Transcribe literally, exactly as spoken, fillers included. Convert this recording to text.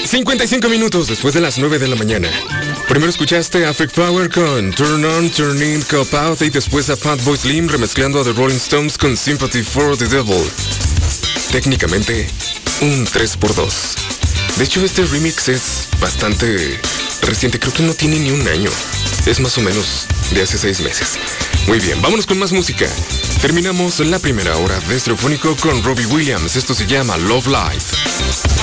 cincuenta y cinco minutos después de las nueve de la mañana. Primero escuchaste a Freak Power con Turn On, Turn In, Cop Out y después a Fatboy Slim remezclando a The Rolling Stones con Sympathy for the Devil. Técnicamente, un tres por dos. De hecho, este remix es bastante reciente, creo que no tiene ni un año. Es más o menos de hace seis meses. Muy bien, vámonos con más música. Terminamos la primera hora de Estereofónico con Robbie Williams. Esto se llama Love Life.